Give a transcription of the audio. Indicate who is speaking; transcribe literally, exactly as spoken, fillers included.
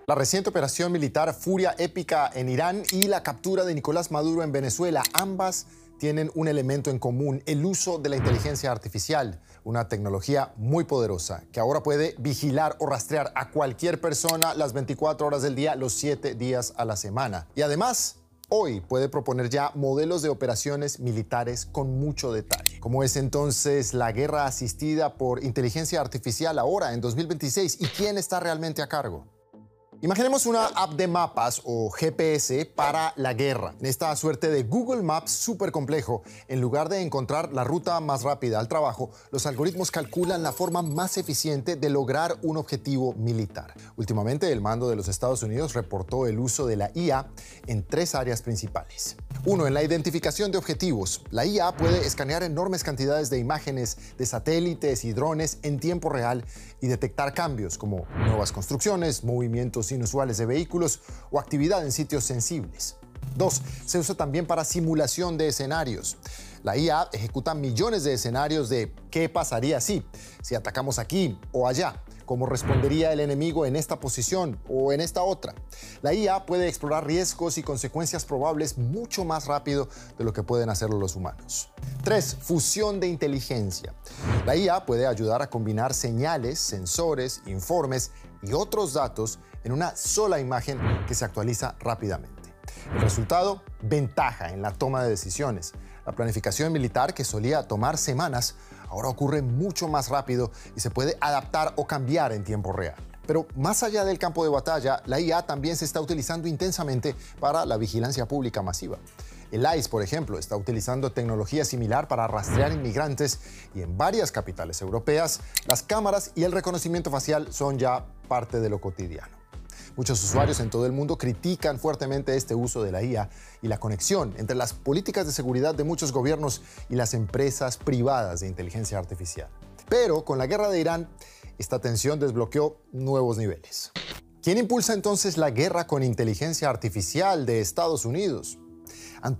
Speaker 1: La reciente operación militar Furia Épica en Irán y la captura de Nicolás Maduro en Venezuela, ambas tienen un elemento en común: el uso de la inteligencia artificial, una tecnología muy poderosa que ahora puede vigilar o rastrear a cualquier persona las veinticuatro horas del día, los siete días a la semana. Y además, hoy puede proponer ya modelos de operaciones militares con mucho detalle. ¿Cómo es entonces la guerra asistida por inteligencia artificial ahora, en dos mil veintiséis? ¿Y quién está realmente a cargo? Imaginemos una app de mapas o G P S para la guerra. En esta suerte de Google Maps súper complejo, en lugar de encontrar la ruta más rápida al trabajo, los algoritmos calculan la forma más eficiente de lograr un objetivo militar. Últimamente, el mando de los Estados Unidos reportó el uso de la I A en tres áreas principales. Uno, en la identificación de objetivos. La I A puede escanear enormes cantidades de imágenes de satélites y drones en tiempo real y detectar cambios como nuevas construcciones, movimientos inusuales de vehículos o actividad en sitios sensibles. Dos, se usa también para simulación de escenarios. La I A ejecuta millones de escenarios de qué pasaría si, si atacamos aquí o allá, cómo respondería el enemigo en esta posición o en esta otra. La I A puede explorar riesgos y consecuencias probables mucho más rápido de lo que pueden hacerlo los humanos. Tres, fusión de inteligencia. La I A puede ayudar a combinar señales, sensores, informes y otros datos en una sola imagen que se actualiza rápidamente. El resultado, ventaja en la toma de decisiones. La planificación militar, que solía tomar semanas, ahora ocurre mucho más rápido y se puede adaptar o cambiar en tiempo real. Pero más allá del campo de batalla, la I A también se está utilizando intensamente para la vigilancia pública masiva. El I C E, por ejemplo, está utilizando tecnología similar para rastrear inmigrantes, y en varias capitales europeas, las cámaras y el reconocimiento facial son ya parte de lo cotidiano. Muchos usuarios en todo el mundo critican fuertemente este uso de la I A y la conexión entre las políticas de seguridad de muchos gobiernos y las empresas privadas de inteligencia artificial. Pero con la guerra de Irán, esta tensión desbloqueó nuevos niveles. ¿Quién impulsa entonces la guerra con inteligencia artificial de Estados Unidos?